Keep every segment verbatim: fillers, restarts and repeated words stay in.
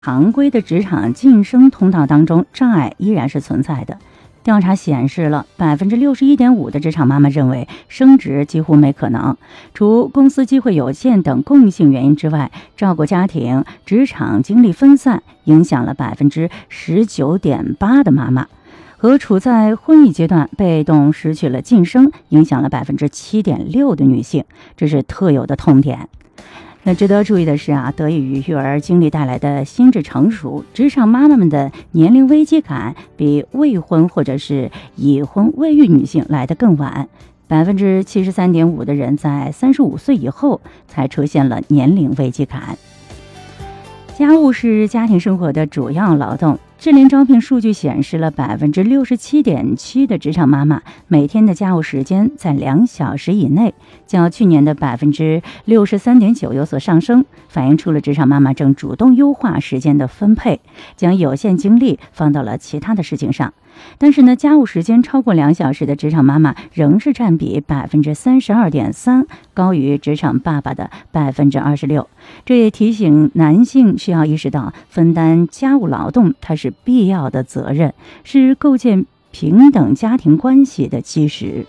常规的职场晋升通道当中，障碍依然是存在的。调查显示了百分之六十一点五的职场妈妈认为升职几乎没可能，除公司机会有限等共性原因之外，照顾家庭、职场精力分散影响了百分之十九点八的妈妈，和处在婚育阶段被动失去了晋升，影响了百分之七点六的女性，这是特有的痛点。那值得注意的是啊，得益于育儿经历带来的心智成熟，职场妈妈们的年龄危机感比未婚或者是已婚未育女性来得更晚。百分之七十三点五的人在三十五岁以后才出现了年龄危机感。家务是家庭生活的主要劳动。智联招聘数据显示了百分之六十七点七的职场妈妈每天的家务时间在两小时以内，较去年的百分之六十三点九有所上升，反映出了职场妈妈正主动优化时间的分配，将有限精力放到了其他的事情上。但是呢，家务时间超过两小时的职场妈妈仍是占比百分之三十二点三，高于职场爸爸的百分之二十六。这也提醒男性需要意识到，分担家务劳动它是必要的责任，是构建平等家庭关系的基石。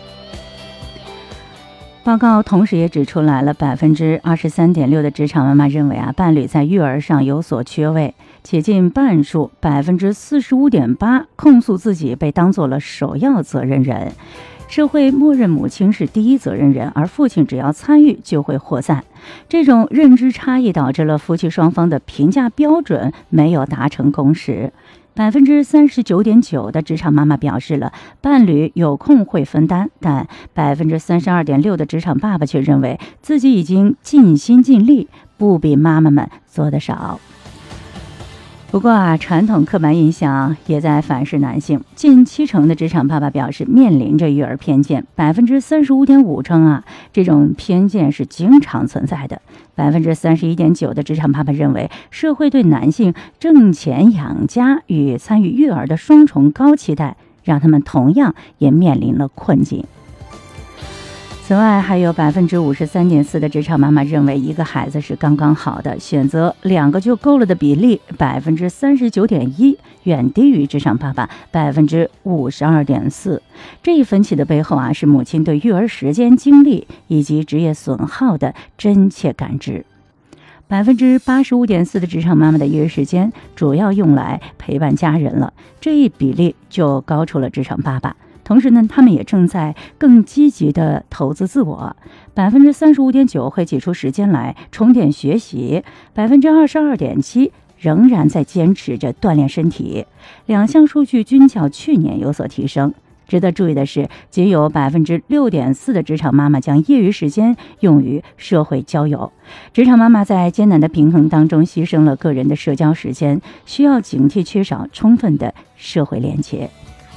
报告同时也指出来了，百分之二十三点六的职场妈妈认为啊，伴侣在育儿上有所缺位，且近半数百分之四十五点八控诉自己被当作了首要责任人。社会默认母亲是第一责任人，而父亲只要参与就会获赞。这种认知差异导致了夫妻双方的评价标准没有达成共识。百分之三十九点九的职场妈妈表示了伴侣有空会分担，但百分之三十二点六的职场爸爸却认为自己已经尽心尽力，不比妈妈们做得少。不过啊，传统刻板印象也在反噬男性。近七成的职场爸爸表示面临着育儿偏见，百分之三十五点五称啊，这种偏见是经常存在的。百分之三十一点九的职场爸爸认为，社会对男性挣钱养家与参与育儿的双重高期待，让他们同样也面临了困境。此外，还有百分之五十三点四的职场妈妈认为一个孩子是刚刚好的，选择两个就够了的比例百分之三十九点一，远低于职场爸爸百分之五十二点四。这一分歧的背后啊，是母亲对育儿时间、精力以及职业损耗的真切感知。百分之八十五点四的职场妈妈的育儿时间主要用来陪伴家人了，这一比例就高出了职场爸爸。同时呢，他们也正在更积极的投资自我。百分之三十五点九会挤出时间来充电学习，百分之二十二点七仍然在坚持着锻炼身体。两项数据均较去年有所提升。值得注意的是，仅有百分之六点四的职场妈妈将业余时间用于社会交友。职场妈妈在艰难的平衡当中牺牲了个人的社交时间，需要警惕缺少充分的社会连结。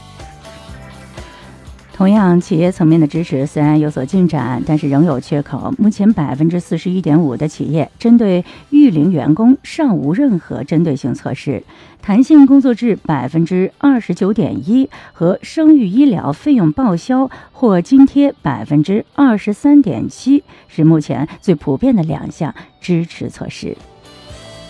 同样，企业层面的支持虽然有所进展，但是仍有缺口。目前百分之四十一点五的企业针对育龄员工尚无任何针对性措施。弹性工作制百分之二十九点一和生育医疗费用报销或津贴百分之二十三点七是目前最普遍的两项支持措施。